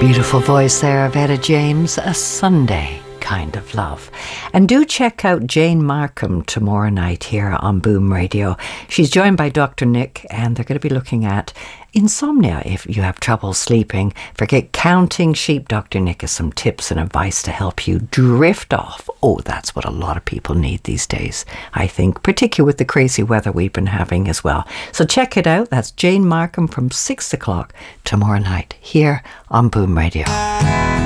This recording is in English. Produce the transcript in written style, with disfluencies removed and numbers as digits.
Beautiful voice there of Etta James, A Sunday Kind of Love. And do check out Jane Markham tomorrow night here on Boom Radio. She's joined by Dr. Nick, and they're going to be looking at insomnia. If you have trouble sleeping, forget counting sheep. Dr. Nick has some tips and advice to help you drift off. Oh, that's what a lot of people need these days, I think, particularly with the crazy weather we've been having as well. So check it out. That's Jane Markham from 6 o'clock tomorrow night here on Boom Radio.